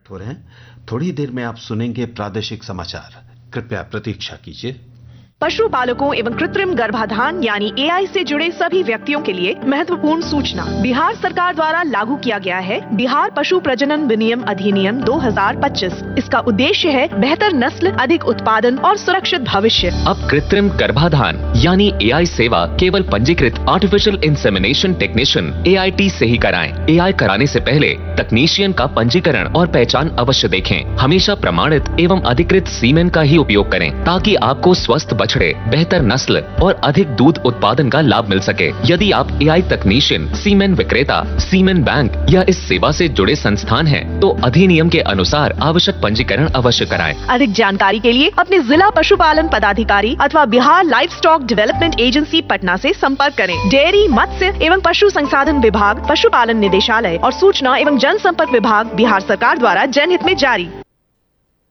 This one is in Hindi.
प्रकट हो रहे हैं। थोड़ी देर में आप सुनेंगे प्रादेशिक समाचार। कृपया प्रतीक्षा कीजिए। पशुपालकों एवं कृत्रिम गर्भाधान यानी एआई से जुड़े सभी व्यक्तियों के लिए महत्वपूर्ण सूचना। बिहार सरकार द्वारा लागू किया गया है बिहार पशु प्रजनन विनियम अधिनियम 2025। इसका उद्देश्य है बेहतर नस्ल, अधिक उत्पादन और सुरक्षित भविष्य। अब कृत्रिम गर्भाधान यानी एआई सेवा केवल पंजीकृत आर्टिफिशियल इंसेमिनेशन टेक्नीशियन AIT से ही कराएं। एआई कराने से पहले तकनीशियन का पंजीकरण और पहचान अवश्य देखें। हमेशा प्रमाणित एवं अधिकृत सीमेन का ही उपयोग करें ताकि आपको स्वस्थ बछड़े, बेहतर नस्ल और अधिक दूध उत्पादन का लाभ मिल सके। यदि आप एआई तकनीशियन, सीमेन विक्रेता, सीमेन बैंक या इस सेवा से जुड़े संस्थान हैं, तो अधिनियम के अनुसार आवश्यक पंजीकरण अवश्य कराएं। अधिक जानकारी के लिए अपने जिला पशुपालन पदाधिकारी अथवा Bihar life stock development agency Patna से संपर्क करें। डेयरी, मत्स्य एवं पशु संसाधन विभाग, पशुपालन निदेशालय और सूचना एवं जनसंपर्क विभाग बिहार सरकार द्वारा जनहित में जारी।